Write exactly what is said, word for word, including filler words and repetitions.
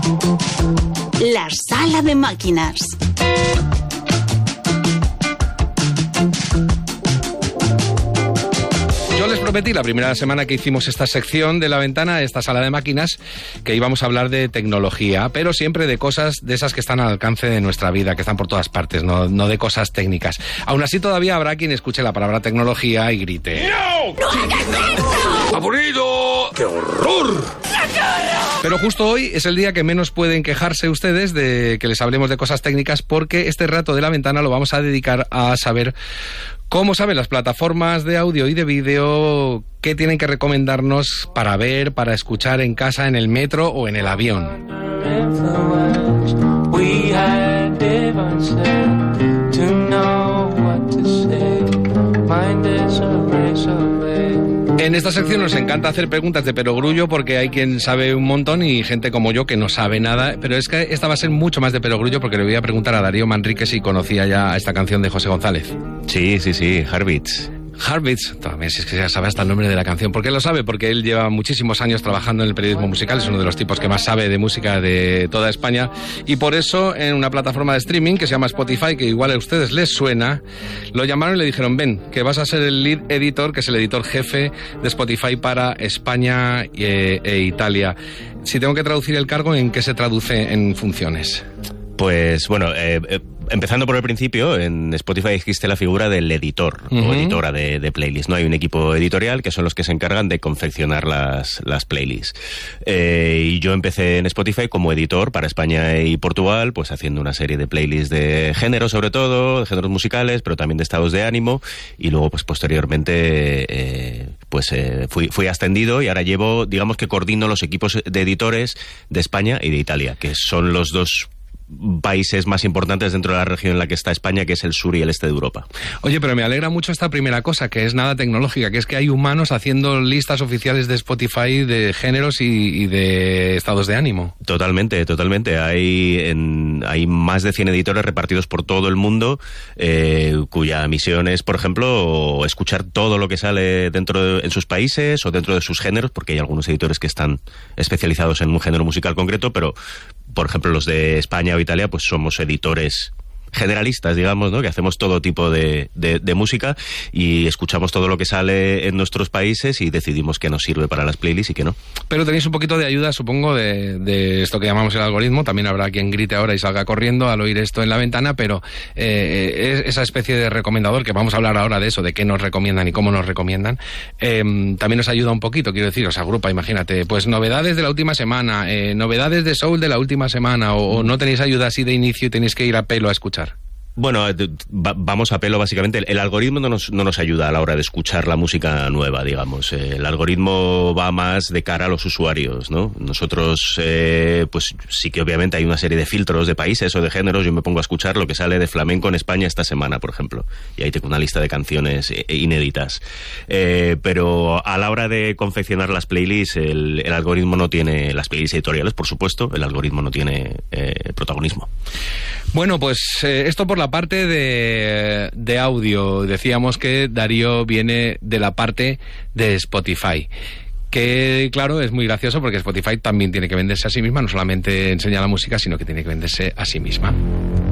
La sala de máquinas. Yo les prometí la primera semana que hicimos esta sección de La Ventana, esta sala de máquinas, que íbamos a hablar de tecnología, pero siempre de cosas de esas que están al alcance de nuestra vida, que están por todas partes, no, no de cosas técnicas. Aún así todavía habrá quien escuche la palabra tecnología y grite ¡no! ¡No hagas eso! ¡Aburrido! ¡Qué horror! Pero justo hoy es el día que menos pueden quejarse ustedes de que les hablemos de cosas técnicas, porque este rato de La Ventana lo vamos a dedicar a saber cómo saben las plataformas de audio y de vídeo qué tienen que recomendarnos para ver, para escuchar en casa, en el metro o en el avión. En esta sección nos encanta hacer preguntas de perogrullo porque hay quien sabe un montón y gente como yo que no sabe nada, pero es que esta va a ser mucho más de perogrullo porque le voy a preguntar a Darío Manrique si conocía ya esta canción de José González. Sí, sí, sí, Heartbeats. Heartbeats, también si es que ya sabe hasta el nombre de la canción. ¿Por qué lo sabe? Porque él lleva muchísimos años trabajando en el periodismo musical, es uno de los tipos que más sabe de música de toda España, y por eso en una plataforma de streaming que se llama Spotify, que igual a ustedes les suena, lo llamaron y le dijeron: ven, que vas a ser el lead editor, que es el editor jefe de Spotify para España e, e Italia. Si tengo que traducir el cargo, ¿en qué se traduce en funciones? Pues bueno, eh, eh, empezando por el principio, en Spotify existe la figura del editor uh-huh. o editora de, de playlists, ¿no? Hay un equipo editorial que son los que se encargan de confeccionar las, las playlists. Eh, y yo empecé en Spotify como editor para España y Portugal, pues haciendo una serie de playlists de género, sobre todo, de géneros musicales, pero también de estados de ánimo. Y luego, pues posteriormente, eh, pues eh, fui, fui ascendido y ahora llevo, digamos que coordino los equipos de editores de España y de Italia, que son los dos países más importantes dentro de la región en la que está España, que es el sur y el este de Europa. Oye, pero me alegra mucho esta primera cosa, que es nada tecnológica, que es que hay humanos haciendo listas oficiales de Spotify de géneros y, y de estados de ánimo. Totalmente, totalmente. Hay, en, hay más de cien editores repartidos por todo el mundo, eh, cuya misión es, por ejemplo, escuchar todo lo que sale dentro de, en sus países o dentro de sus géneros, porque hay algunos editores que están especializados en un género musical concreto, pero por ejemplo, los de España o Italia, pues somos editores generalistas, digamos, ¿no? Que hacemos todo tipo de, de, de música y escuchamos todo lo que sale en nuestros países y decidimos qué nos sirve para las playlists y qué no. Pero tenéis un poquito de ayuda, supongo, de, de esto que llamamos el algoritmo. También habrá quien grite ahora y salga corriendo al oír esto en la ventana, pero eh, es esa especie de recomendador, que vamos a hablar ahora de eso, de qué nos recomiendan y cómo nos recomiendan, eh, también nos ayuda un poquito, quiero decir, os agrupa, imagínate, pues novedades de la última semana, eh, novedades de soul de la última semana, o, o no tenéis ayuda así de inicio y tenéis que ir a pelo a escuchar. Bueno, vamos a pelo básicamente. El algoritmo no nos, no nos ayuda a la hora de escuchar la música nueva, digamos. El algoritmo va más de cara a los usuarios, ¿no? Nosotros, eh, pues sí que obviamente hay una serie de filtros de países o de géneros. Yo me pongo a escuchar lo que sale de flamenco en España esta semana, por ejemplo. Y ahí tengo una lista de canciones inéditas. Eh, pero a la hora de confeccionar las playlists, el, el algoritmo no tiene... Las playlists editoriales, por supuesto, el algoritmo no tiene eh, protagonismo. Bueno, pues eh, esto por la parte de, de audio. Decíamos que Darío viene de la parte de Spotify, que claro, es muy gracioso porque Spotify también tiene que venderse a sí misma, no solamente enseña la música, sino que tiene que venderse a sí misma.